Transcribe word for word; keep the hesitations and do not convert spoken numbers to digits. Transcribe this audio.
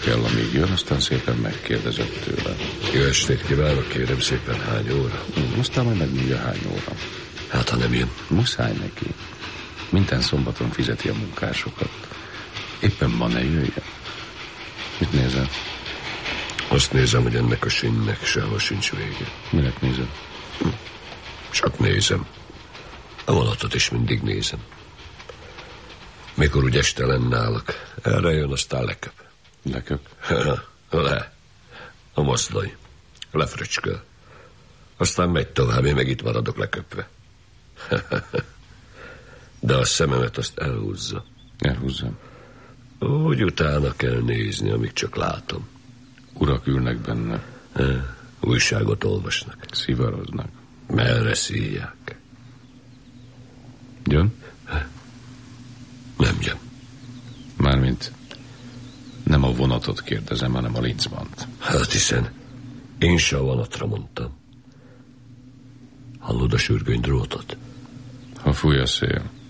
kell, amíg jön, aztán szépen megkérdezett tőle. Jó estét kívánok, kérem szépen, hány óra? Aztán majd megmondja, hány óra. Hát, ha nem jön. Muszáj neki. Minden szombaton fizeti a munkásokat. Éppen ma ne jöjjön. Mit nézel? Azt nézem, hogy ennek a sinnek sehol sincs vége. Minek nézed? Hm. Csak nézem. A vonatot is mindig nézem. Mikor úgy este lennálok, erre jön, aztán leköp. Leköp? Le. A mozdony. Lefröcsköl. Aztán megy tovább, én meg itt maradok leköpve. De a szememet azt elhúzza. Elhúzzam. Úgy utána kell nézni, amíg csak látom. Urak ülnek benne. E, újságot olvasnak. Szivaroznak. Merre szíják. Jön? E, nem jön. Mármint nem a vonatot kérdezem, hanem a lincmant. Hát hiszen én se a vonatra mondtam. Hallod a sürgőny drótot? Ha fúj a szél.